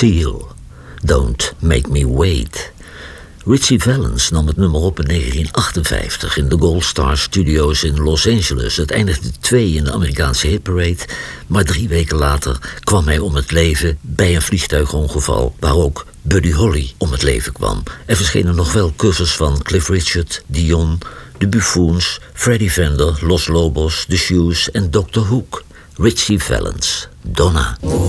Seal, Don't Make Me Wait. Richie Valens nam het nummer op in 1958 in de Gold Star Studios in Los Angeles. Het eindigde 2 in de Amerikaanse hitparade, maar 3 weken later kwam hij om het leven bij een vliegtuigongeval waar ook Buddy Holly om het leven kwam. Er verschenen nog wel covers van Cliff Richard, Dion, de Buffoons, Freddie Fender, Los Lobos, The Shoes en Dr. Hook. Richie Valens, Donna.